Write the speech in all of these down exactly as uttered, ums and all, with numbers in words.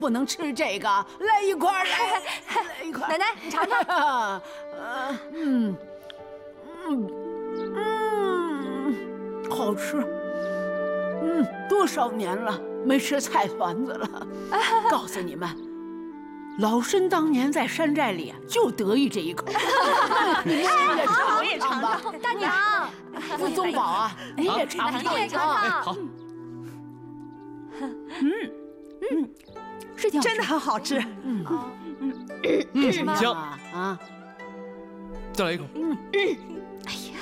不能吃这个，来一块儿，来来一块儿。 奶奶，你尝尝。 呃，嗯嗯嗯，好吃。嗯，多少年了没吃菜团子了。告诉你们，老身当年在山寨里就得意这一口。你们也尝一尝吧。 大娘， 傅宗宝啊，你也尝尝。 你也尝尝。 好。 嗯嗯，是挺真的很好吃。 嗯嗯， 是吗？ 香啊！ 再来一口。 嗯， 哎呀，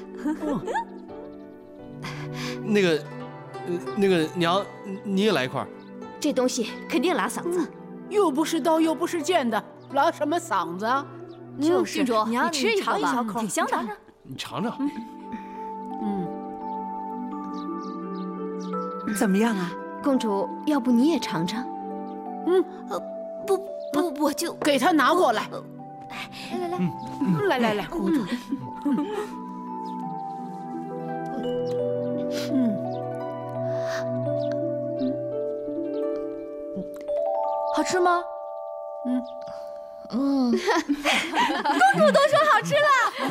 那个，呃，那个娘，你也来一块。 这东西肯定拉嗓子， 又不是刀又不是剑的，拉什么嗓子啊？ 就是郡主， 娘， 你吃一尝一小口， 挺香的。 你尝尝。 嗯， 怎么样啊？ 公主，要不你也尝尝？ 嗯， 呃，不不，我就给他拿过来。 来来来， 来来来，公主。嗯， 好吃吗？ 嗯嗯， 公主都说好吃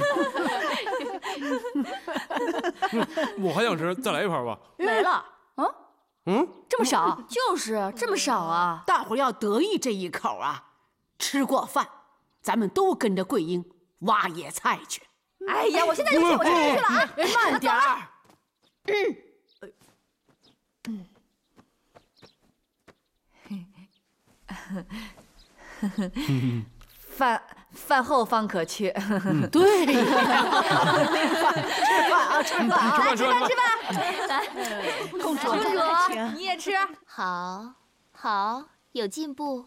了。 我还想吃，再来一盘吧。 没了。啊？ 嗯， 这么少？就是这么少啊！ 大伙儿要得意这一口啊！吃过饭，咱们都跟着桂英挖野菜去。 哎呀，我现在就去，我现在就去了啊！ 慢点儿。 嗯。饭饭后方可去。 对呀，吃饭啊，吃饭啊， 来吃饭吃饭。 来， 公主， 公主你也吃。 好，好，有进步。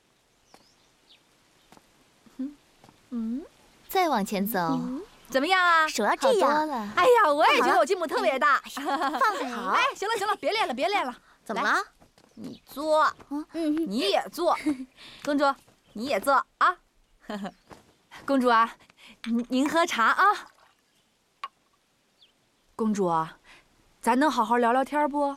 嗯嗯，再往前走。 怎么样啊？ 手要这样。 哎呀，我也觉得我进步特别大。 放开。 好，哎，行了行了，别练了别练了。 怎么了？ 你坐， 嗯， 你也坐。公主，你也坐啊。公主啊，您您喝茶啊。公主啊，咱能好好聊聊天不？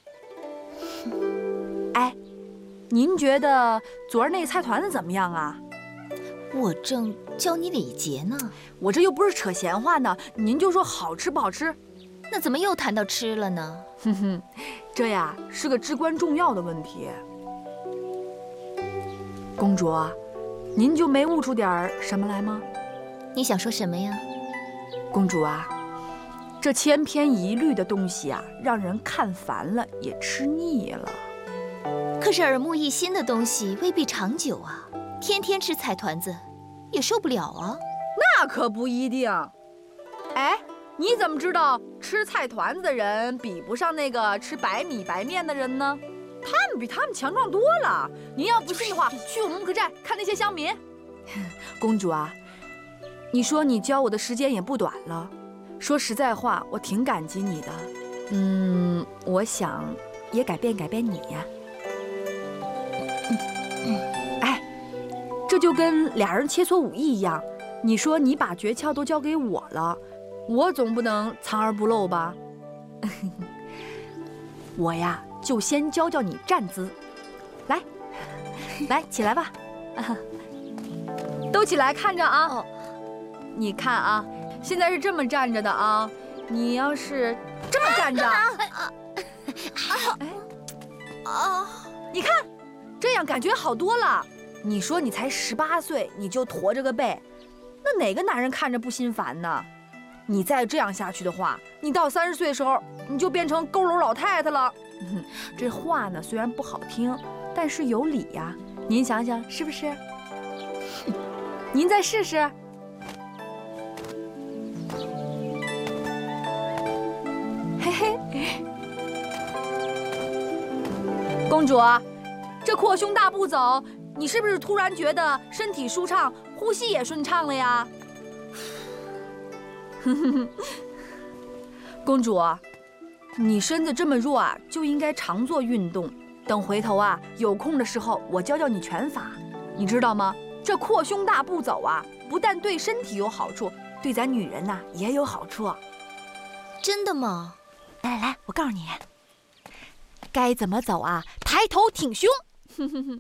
哎，您觉得昨儿那菜团子怎么样啊？ 我正教你礼节呢。 我这又不是扯闲话呢，您就说好吃不好吃？ 那怎么又谈到吃了呢？ 哼哼，这呀是个至关重要的问题。公主啊，您就没悟出点什么来吗？ 你想说什么呀？ 公主啊，这千篇一律的东西啊，让人看烦了，也吃腻了。 可是耳目一新的东西未必长久啊，天天吃菜团子也受不了啊。 那可不一定。哎，你怎么知道吃菜团子的人比不上那个吃白米白面的人呢？他们比他们强壮多了。您要不信的话，去我们木克寨看那些乡民。公主啊，你说你教我的时间也不短了，说实在话，我挺感激你的。嗯，我想也改变改变你呀。哎，这就跟俩人切磋武艺一样，你说你把诀窍都教给我了，我总不能藏而不露吧？我呀，就先教教你站姿。来，来，起来吧。都起来，看着啊。哦，你看啊，现在是这么站着的啊。你要是这么站着，哎，啊，你看，这样感觉好多了。你说你才十八岁，你就驼着个背，那哪个男人看着不心烦呢？你再这样下去的话，你到三十岁的时候，你就变成佝偻老太太了。嗯，这话呢虽然不好听，但是有理呀。您想想是不是？您再试试。嘿嘿，公主，这阔胸大步走，你是不是突然觉得身体舒畅，呼吸也顺畅了呀？公主，你身子这么弱啊，就应该常做运动。等回头啊，有空的时候我教教你拳法，你知道吗？这阔胸大步走啊，不但对身体有好处，对咱女人呐、啊、也有好处。 真的吗？ 来来来，我告诉你，该怎么走啊？抬头挺胸，